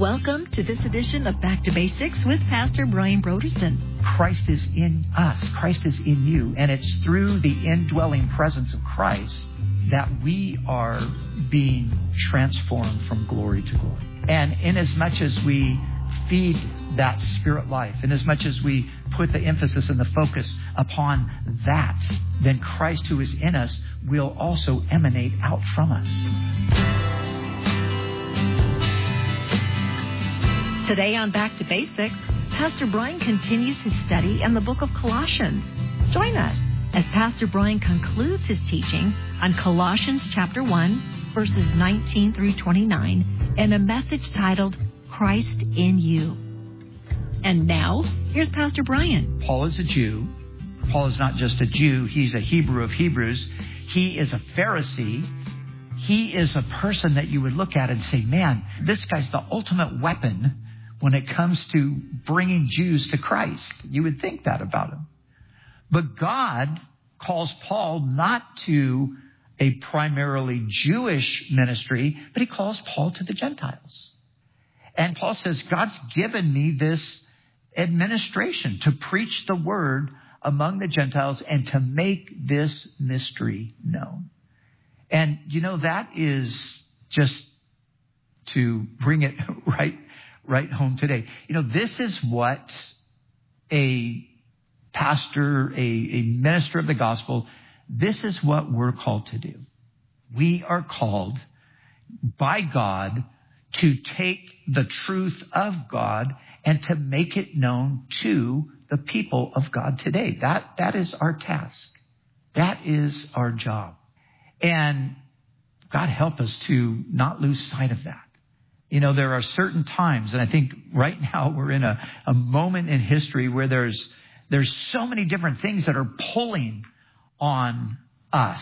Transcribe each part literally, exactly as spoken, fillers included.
Welcome to this edition of Back to Basics with Pastor Brian Broderson. Christ is in us. Christ is in you. And it's through the indwelling presence of Christ that we are being transformed from glory to glory. And inasmuch as we feed that spirit life, and as much as we put the emphasis and the focus upon that, then Christ who is in us will also emanate out from us. Today on Back to Basics, Pastor Brian continues his study in the book of Colossians. Join us as Pastor Brian concludes his teaching on Colossians chapter one, verses nineteen through twenty-nine, in a message titled, Christ in You. And now, here's Pastor Brian. Paul is a Jew. Paul is not just a Jew. He's a Hebrew of Hebrews. He is a Pharisee. He is a person that you would look at and say, man, this guy's the ultimate weapon when it comes to bringing Jews to Christ. You would think that about him. But God calls Paul not to a primarily Jewish ministry, but he calls Paul to the Gentiles. And Paul says, God's given me this administration to preach the word among the Gentiles and to make this mystery known. And, you know, that is just to bring it right right home today. You know, this is what a pastor, a, a minister of the gospel, this is what we're called to do. We are called by God to take the truth of God and to make it known to the people of God today. That, that is our task. That is our job. And God help us to not lose sight of that. You know, there are certain times, and I think right now we're in a, a moment in history where there's there's so many different things that are pulling on us.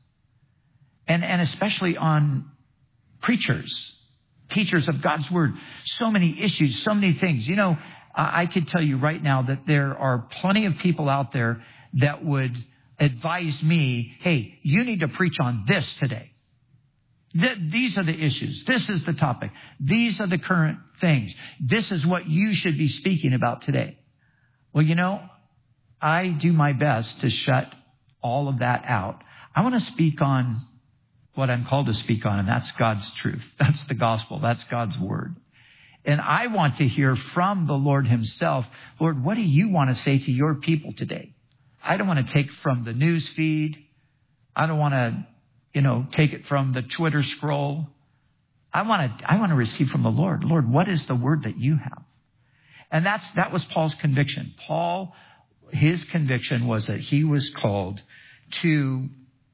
And, and especially on preachers, teachers of God's word. So many issues, so many things. You know, I could tell you right now that there are plenty of people out there that would advise me, hey, you need to preach on this today. Th- these are the issues. This is the topic. These are the current things. This is what you should be speaking about today. Well, you know, I do my best to shut all of that out. I want to speak on what I'm called to speak on, and that's God's truth. That's the gospel. That's God's word. And I want to hear from the Lord himself, Lord, what do you want to say to your people today? I don't want to take from the news feed. I don't want to, you know, take it from the Twitter scroll. I want to, I want to receive from the Lord. Lord, what is the word that you have? And that's, that was Paul's conviction. Paul, his conviction was that he was called to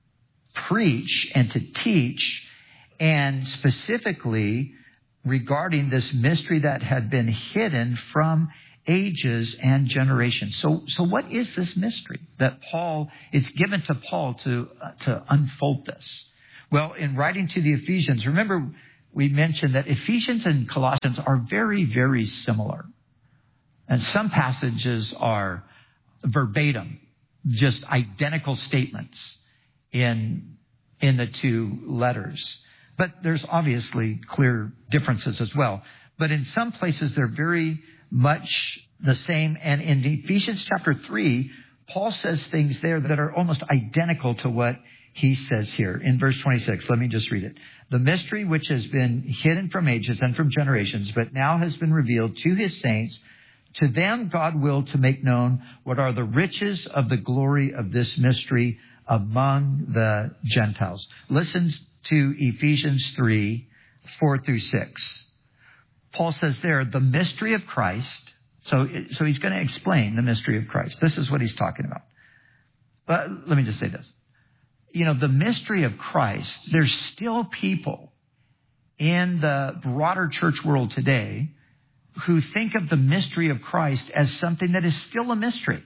preach and to teach, and specifically regarding this mystery that had been hidden from ages and generations. So, so what is this mystery that Paul, it's given to Paul to, uh, to unfold this? Well, in writing to the Ephesians, remember we mentioned that Ephesians and Colossians are very, very similar. And some passages are verbatim, just identical statements in, in the two letters. But there's obviously clear differences as well. But in some places, they're very much the same. And in Ephesians chapter three, Paul says things there that are almost identical to what he says here. In verse twenty-six, let me just read it. The mystery which has been hidden from ages and from generations, but now has been revealed to his saints. To them God willed to make known what are the riches of the glory of this mystery among the Gentiles. Listen to Ephesians three, four through six. Paul says there, the mystery of Christ. So, so he's going to explain the mystery of Christ. This is what he's talking about. But let me just say this. You know, the mystery of Christ, there's still people in the broader church world today who think of the mystery of Christ as something that is still a mystery,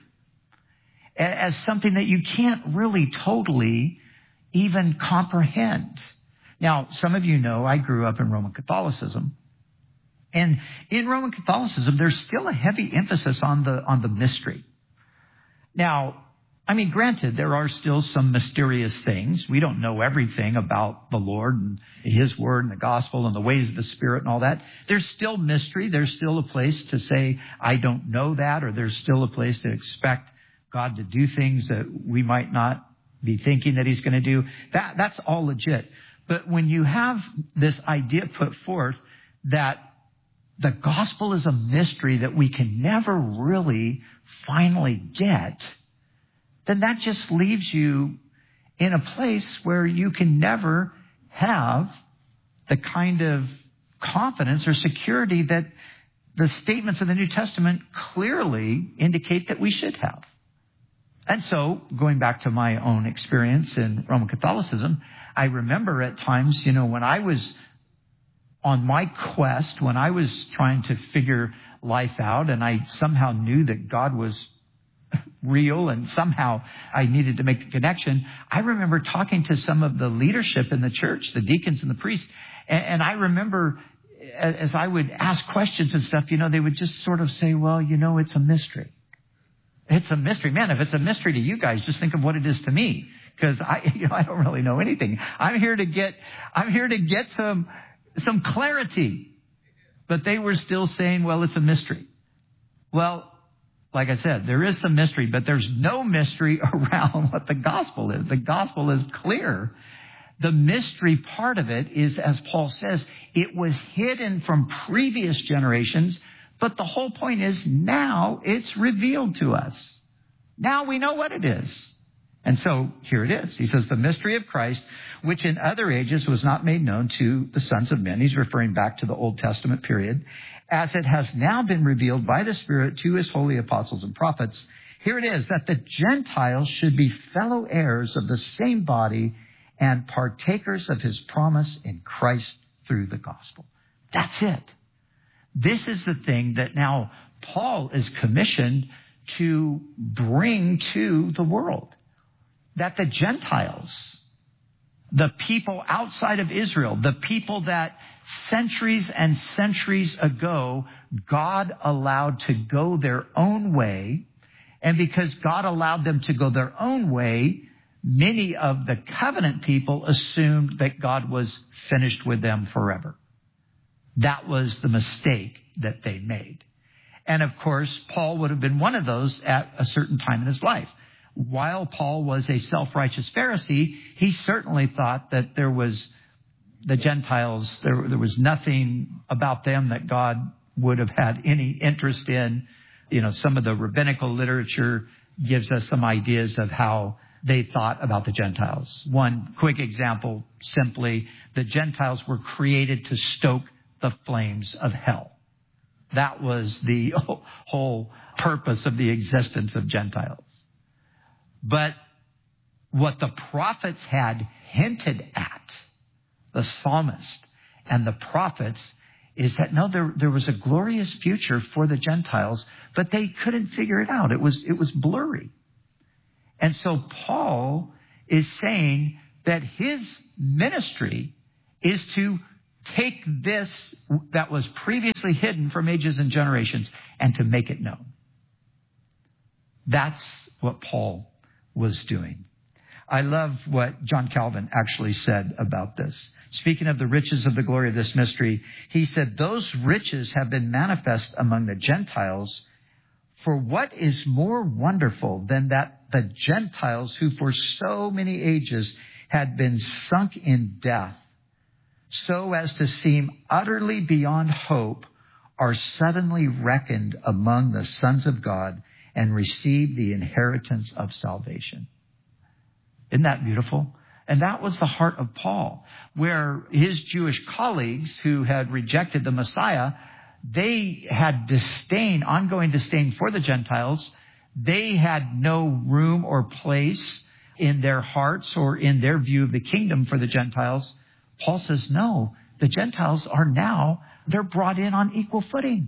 as something that you can't really totally even comprehend. Now, some of you know I grew up in Roman Catholicism. And in Roman Catholicism, there's still a heavy emphasis on the on the mystery. Now, I mean, granted, there are still some mysterious things. We don't know everything about the Lord and His Word and the gospel and the ways of the Spirit and all that. There's still mystery. There's still a place to say, I don't know that, or there's still a place to expect God to do things that we might not be thinking that He's going to do. That, that's all legit. But when you have this idea put forth that the gospel is a mystery that we can never really finally get, then that just leaves you in a place where you can never have the kind of confidence or security that the statements of the New Testament clearly indicate that we should have. And so, going back to my own experience in Roman Catholicism, I remember at times, you know, when I was on my quest, when I was trying to figure life out and I somehow knew that God was real and somehow I needed to make the connection, I remember talking to some of the leadership in the church, the deacons and the priests, and, and I remember as I would ask questions and stuff, you know, they would just sort of say, well, you know, it's a mystery. It's a mystery. Man, if it's a mystery to you guys, just think of what it is to me, because I, you know, I don't really know anything. I'm here to get, I'm here to get some, some clarity. But they were still saying, well, it's a mystery. Well, like I said, there is some mystery, but there's no mystery around what the gospel is. The gospel is clear. The mystery part of it is, as Paul says, it was hidden from previous generations, but the whole point is now it's revealed to us. Now we know what it is. And so here it is. He says, the mystery of Christ, which in other ages was not made known to the sons of men. He's referring back to the Old Testament period. As it has now been revealed by the Spirit to His holy apostles and prophets. Here it is, that the Gentiles should be fellow heirs of the same body and partakers of His promise in Christ through the gospel. That's it. This is the thing that now Paul is commissioned to bring to the world. That the Gentiles, the people outside of Israel, the people that centuries and centuries ago, God allowed to go their own way. And because God allowed them to go their own way, many of the covenant people assumed that God was finished with them forever. That was the mistake that they made. And of course, Paul would have been one of those at a certain time in his life. While Paul was a self-righteous Pharisee, he certainly thought that there was the Gentiles, there, there was nothing about them that God would have had any interest in. You know, some of the rabbinical literature gives us some ideas of how they thought about the Gentiles. One quick example, simply, the Gentiles were created to stoke the flames of hell. That was the whole purpose of the existence of Gentiles. But what the prophets had hinted at, the psalmist and the prophets, is that no, there, there was a glorious future for the Gentiles, but they couldn't figure it out. It was, it was blurry. And so Paul is saying that his ministry is to take this that was previously hidden from ages and generations and to make it known. That's what Paul was doing. I love what John Calvin actually said about this. Speaking of the riches of the glory of this mystery, he said, those riches have been manifest among the Gentiles. For what is more wonderful than that the Gentiles, who for so many ages had been sunk in death, so as to seem utterly beyond hope, are suddenly reckoned among the sons of God and receive the inheritance of salvation. Isn't that beautiful? And that was the heart of Paul, where his Jewish colleagues who had rejected the Messiah, they had disdain, ongoing disdain for the Gentiles. They had no room or place in their hearts or in their view of the kingdom for the Gentiles. Paul says, no, the Gentiles are now, they're brought in on equal footing.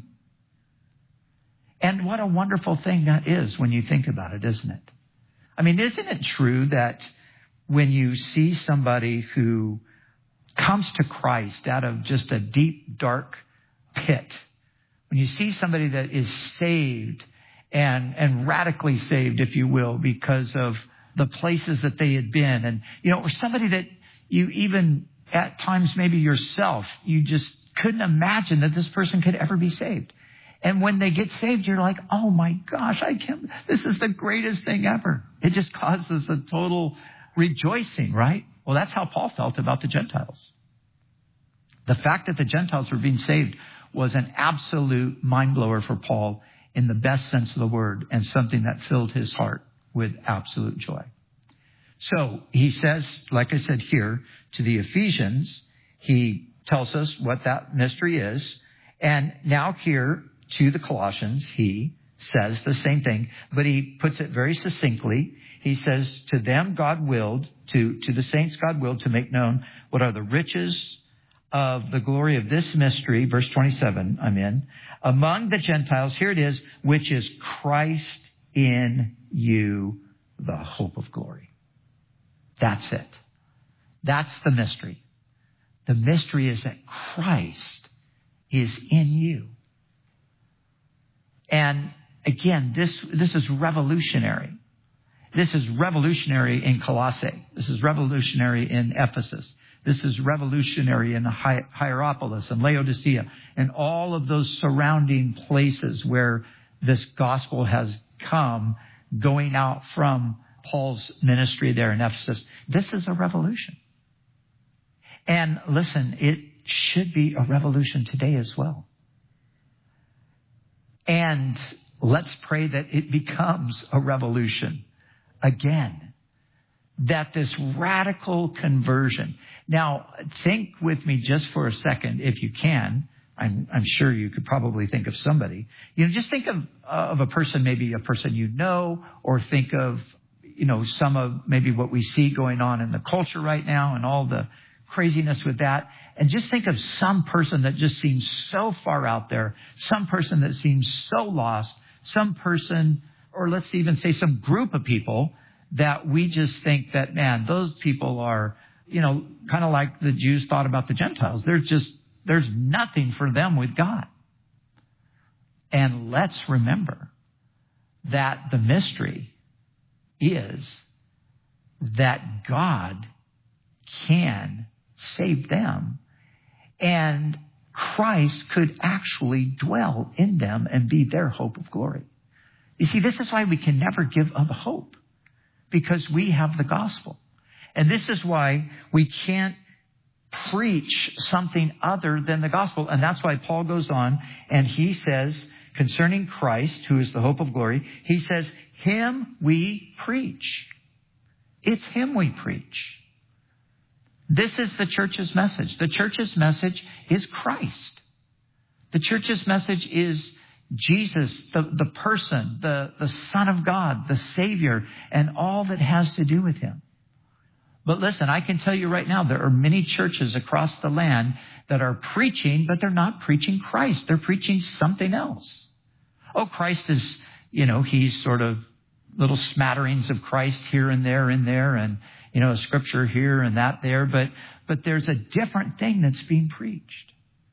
And what a wonderful thing that is when you think about it, isn't it? I mean, isn't it true that when you see somebody who comes to Christ out of just a deep, dark pit, when you see somebody that is saved and, and radically saved, if you will, because of the places that they had been. And, you know, or somebody that you even at times, maybe yourself, you just couldn't imagine that this person could ever be saved. And when they get saved, you're like, oh my gosh, I can't, this is the greatest thing ever. It just causes a total rejoicing, right? Well, that's how Paul felt about the Gentiles. The fact that the Gentiles were being saved was an absolute mind blower for Paul in the best sense of the word, and something that filled his heart with absolute joy. So he says, like I said here, to the Ephesians, he tells us what that mystery is. And now here to the Colossians, he says the same thing, but he puts it very succinctly. He says, to them God willed, to, to the saints God willed to make known what are the riches of the glory of this mystery, verse twenty-seven, I'm in, among the Gentiles, here it is, which is Christ in you, the hope of glory. That's it. That's the mystery. The mystery is that Christ is in you. And again, this, this is revolutionary. This is revolutionary in Colossae. This is revolutionary in Ephesus. This is revolutionary in Hi- Hierapolis and Laodicea and all of those surrounding places where this gospel has come, going out from Paul's ministry there in Ephesus. This is a revolution. And listen, it should be a revolution today as well. And let's pray that it becomes a revolution again. That this radical conversion. Now, think with me just for a second, if you can. I'm, I'm sure you could probably think of somebody. You know, just think of, uh, of a person, maybe a person you know, or think of, you know, some of maybe what we see going on in the culture right now and all the craziness with that. And just think of some person that just seems so far out there, some person that seems so lost, some person, or let's even say some group of people that we just think that, man, those people are, you know, kind of like the Jews thought about the Gentiles. There's just, there's nothing for them with God. And let's remember that the mystery is that God can save them, and Christ could actually dwell in them and be their hope of glory. You see, this is why we can never give up hope, because we have the gospel. And this is why we can't preach something other than the gospel. And that's why Paul goes on and he says, concerning Christ, who is the hope of glory, he says, him we preach. It's him we preach. This is the church's message. The church's message is Christ. The church's message is Jesus, the, the person, the, the Son of God, the Savior, and all that has to do with him. But listen, I can tell you right now, there are many churches across the land that are preaching, but they're not preaching Christ. They're preaching something else. Oh, Christ is, you know, he's sort of little smatterings of Christ here and there and there, and, you know, a scripture here and that there, but, but there's a different thing that's being preached.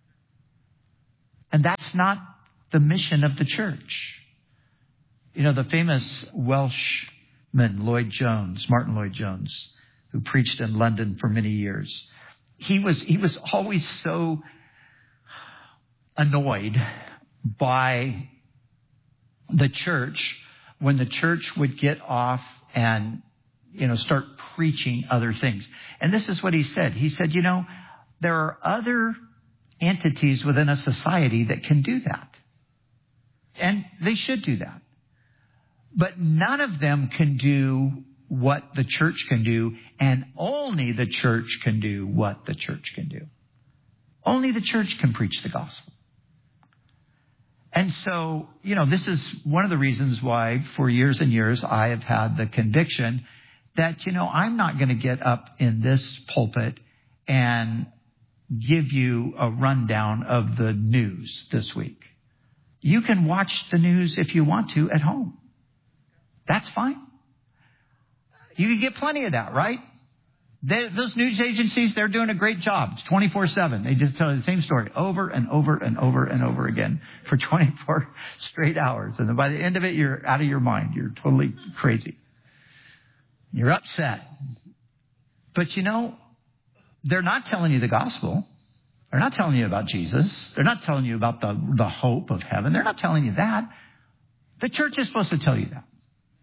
And that's not the mission of the church. You know, the famous Welshman, Lloyd Jones, Martin Lloyd Jones, who preached in London for many years. He was, he was always so annoyed by the church when the church would get off and, you know, start preaching other things. And this is what he said. He said, you know, there are other entities within a society that can do that. And they should do that. But none of them can do what the church can do, and only the church can do what the church can do. Only the church can preach the gospel. And so, you know, this is one of the reasons why for years and years I have had the conviction that, you know, I'm not going to get up in this pulpit and give you a rundown of the news this week. You can watch the news if you want to at home. That's fine. You can get plenty of that, right? They, those news agencies, they're doing a great job. It's twenty-four seven. They just tell you the same story over and over and over and over again for twenty-four straight hours. And then by the end of it, you're out of your mind. You're totally crazy. You're upset. But you know, they're not telling you the gospel. They're not telling you about Jesus. They're not telling you about the, the hope of heaven. They're not telling you that. The church is supposed to tell you that.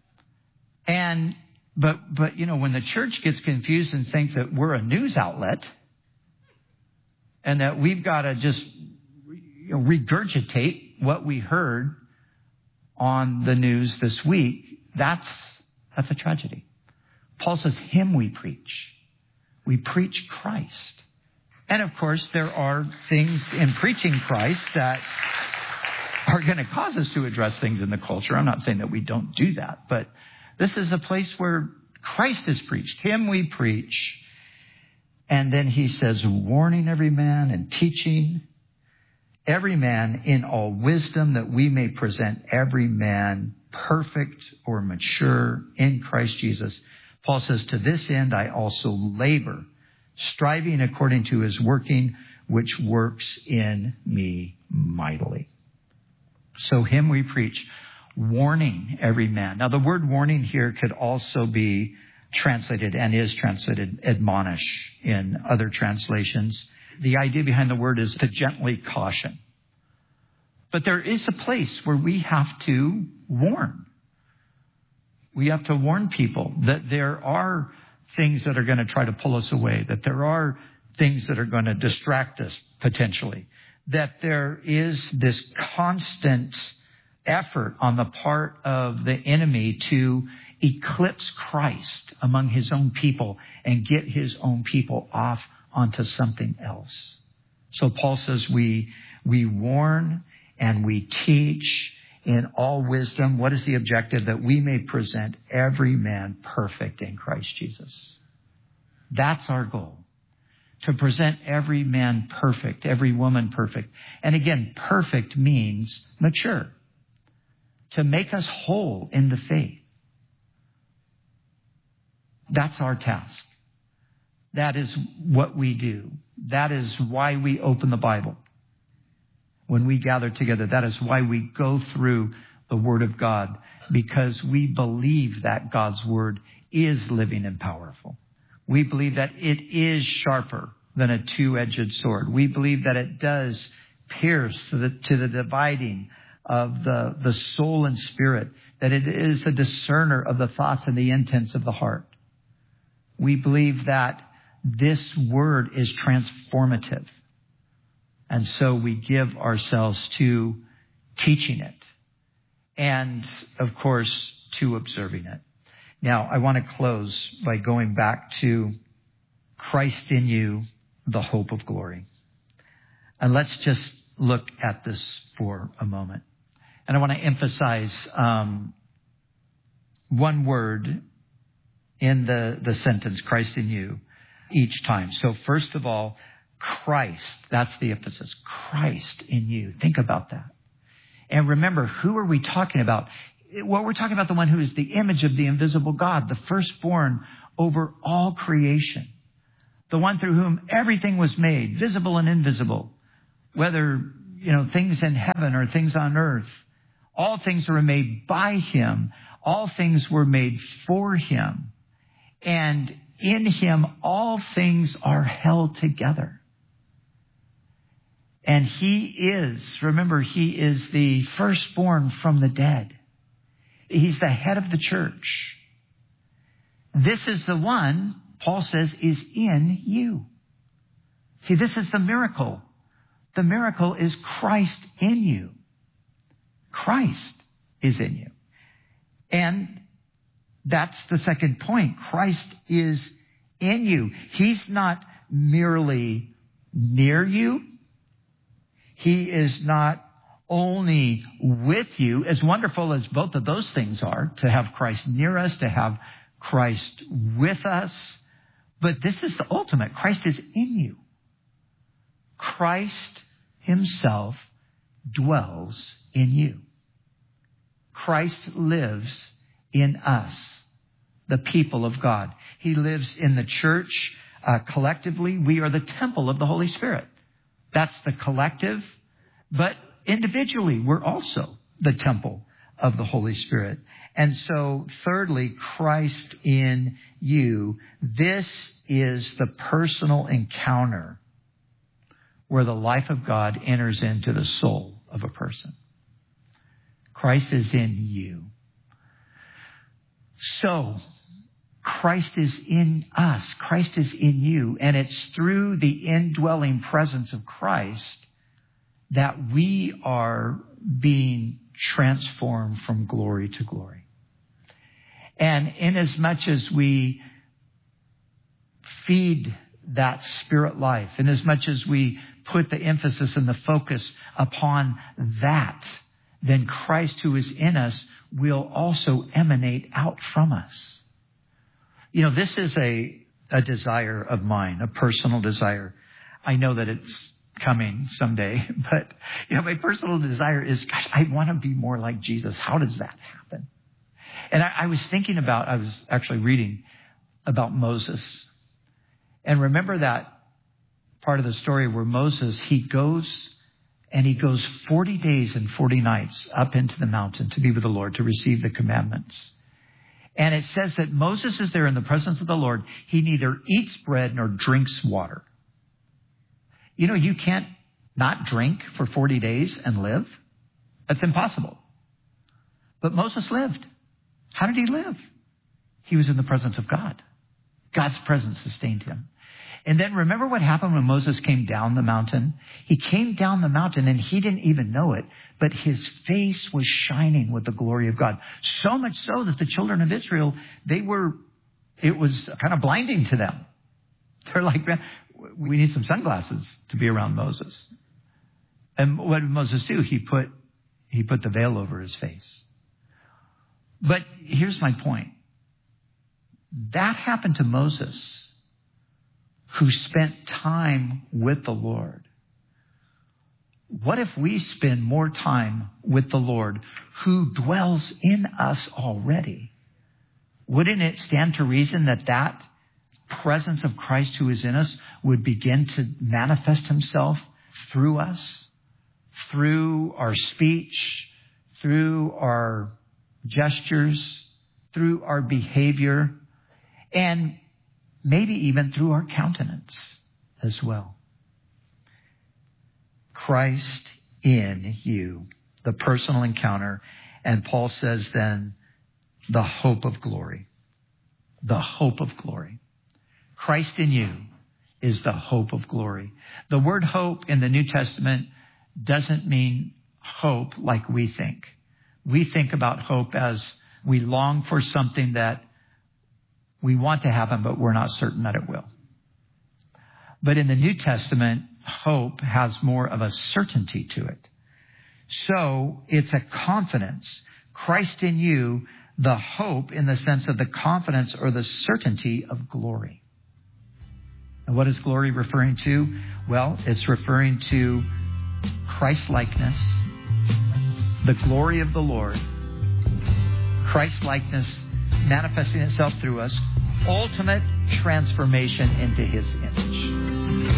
And But, but you know, when the church gets confused and thinks that we're a news outlet and that we've got to just you know, regurgitate what we heard on the news this week, that's, that's a tragedy. Paul says, him we preach. We preach Christ. And of course, there are things in preaching Christ that are going to cause us to address things in the culture. I'm not saying that we don't do that, but this is a place where Christ is preached. Him we preach. And then he says, warning every man and teaching every man in all wisdom, that we may present every man perfect or mature in Christ Jesus. Paul says, to this end I also labor, striving according to his working, which works in me mightily. So him we preach, warning every man. Now, the word warning here could also be translated and is translated admonish in other translations. The idea behind the word is to gently caution. But there is a place where we have to warn. We have to warn people that there are things that are going to try to pull us away, that there are things that are going to distract us potentially, that there is this constant effort on the part of the enemy to eclipse Christ among his own people and get his own people off onto something else. So Paul says we, we warn and we teach in all wisdom. What is the objective? That we may present every man perfect in Christ Jesus. That's our goal. To present every man perfect, every woman perfect. And again, perfect means mature. To make us whole in the faith. That's our task. That is what we do. That is why we open the Bible. When we gather together, that is why we go through the Word of God, because we believe that God's Word is living and powerful. We believe that it is sharper than a two-edged sword. We believe that it does pierce to the, to the dividing of the, the soul and spirit, that it is a discerner of the thoughts and the intents of the heart. We believe that this word is transformative. And so we give ourselves to teaching it and, of course, to observing it. Now, I want to close by going back to Christ in you, the hope of glory. And let's just look at this for a moment. And I want to emphasize um, one word in the, the sentence, Christ in you, each time. So first of all, Christ, that's the emphasis. Christ in you. Think about that. And remember, who are we talking about? Well, we're talking about the one who is the image of the invisible God, the firstborn over all creation. The one through whom everything was made, visible and invisible. Whether, you know, things in heaven or things on earth. All things were made by him. All things were made for him. And in him, all things are held together. And he is, remember, he is the firstborn from the dead. He's the head of the church. This is the one, Paul says, is in you. See, this is the miracle. The miracle is Christ in you. Christ is in you. And that's the second point. Christ is in you. He's not merely near you. He is not only with you, as wonderful as both of those things are, to have Christ near us, to have Christ with us. But this is the ultimate. Christ is in you. Christ himself dwells in you. Christ lives in us. the people of God. He lives in the church. Uh, collectively, we are the temple of the Holy Spirit. That's the collective. But individually, we're also the temple of the Holy Spirit. And so, thirdly, Christ in you. This is the personal encounter where the life of God enters into the soul of a person. Christ is in you. So, Christ is in us. Christ is in you. And it's through the indwelling presence of Christ that we are being transformed from glory to glory. And inasmuch as we feed that spirit life, inasmuch as we put the emphasis and the focus upon that, then Christ who is in us will also emanate out from us. You know, this is a, a desire of mine, a personal desire. I know that it's coming someday, but you know, my personal desire is, gosh, I want to be more like Jesus. How does that happen? And I, I was thinking about, I was actually reading about Moses. And remember that part of the story where Moses, he goes and he goes forty days and forty nights up into the mountain to be with the Lord, to receive the commandments. And it says that Moses is there in the presence of the Lord. He neither eats bread nor drinks water. You know, you can't not drink for forty days and live. That's impossible. But Moses lived. How did he live? He was in the presence of God. God's presence sustained him. And then remember what happened when Moses came down the mountain? He came down the mountain and he didn't even know it, but his face was shining with the glory of God. So much so that the children of Israel, they were, it was kind of blinding to them. They're like, we need some sunglasses to be around Moses. And what did Moses do? He put, he put the veil over his face. But here's my point. That happened to Moses, who spent time with the Lord. What if we spend more time with the Lord, who dwells in us already? Wouldn't it stand to reason that that presence of Christ who is in us would begin to manifest himself through us, through our speech, through our gestures, through our behavior, and maybe even through our countenance as well? Christ in you, the personal encounter. And Paul says then, the hope of glory. The hope of glory. Christ in you is the hope of glory. The word hope in the New Testament doesn't mean hope like we think. We think about hope as we long for something that we want to happen, but we're not certain that it will. But in the New Testament, hope has more of a certainty to it. So it's a confidence. Christ in you, the hope in the sense of the confidence or the certainty of glory. And what is glory referring to? Well, it's referring to Christ-likeness, the glory of the Lord, Christ-likeness manifesting itself through us, ultimate transformation into his image.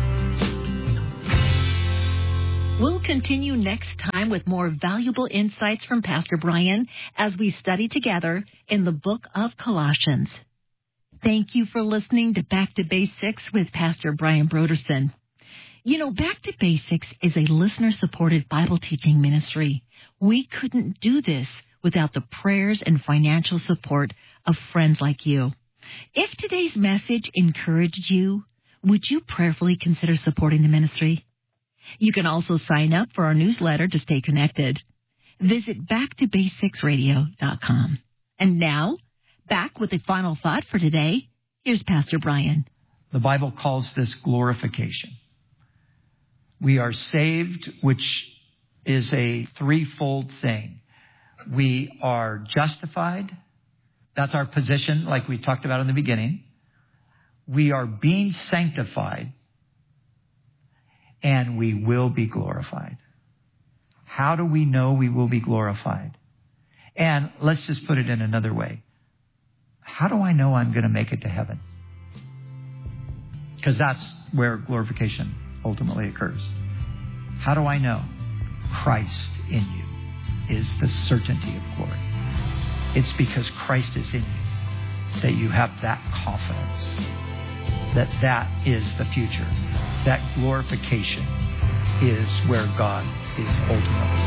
We'll continue next time with more valuable insights from Pastor Brian as we study together in the book of Colossians. Thank you for listening to Back to Basics with Pastor Brian Brodersen. You know, Back to Basics is a listener-supported Bible teaching ministry. We couldn't do this without the prayers and financial support of friends like you. If today's message encouraged you, would you prayerfully consider supporting the ministry? You can also sign up for our newsletter to stay connected. Visit back to basics radio dot com. And now, back with the final thought for today. Here's Pastor Brian. The Bible calls this glorification. We are saved, which is a threefold thing. We are justified. That's our position, like we talked about in the beginning. We are being sanctified. And we will be glorified. How do we know we will be glorified? And let's just put it in another way. how do I know I'm going to make it to heaven? Because that's where glorification ultimately occurs. How do I know? Christ in you is the certainty of glory. It's because Christ is in you that you have that confidence that that is the future. That glorification is where God is ultimately